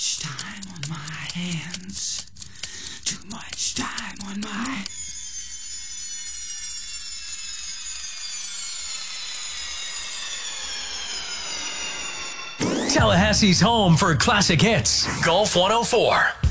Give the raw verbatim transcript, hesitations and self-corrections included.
much time on my hands. Too much time on my... Tallahassee's home for classic hits. Golf one oh four.